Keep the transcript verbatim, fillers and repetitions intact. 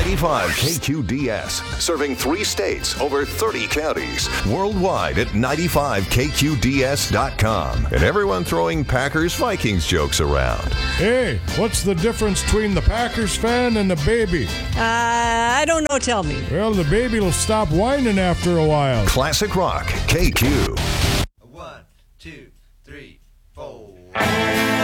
ninety-five K Q D S, serving three states, over thirty counties, worldwide at ninety-five K Q D S dot com. And everyone throwing Packers-Vikings jokes around. Hey, what's the difference between the Packers fan and the baby? Uh, I don't know. Tell me. Well, the baby will stop whining after a while. Classic Rock, K Q. One, two, three, four.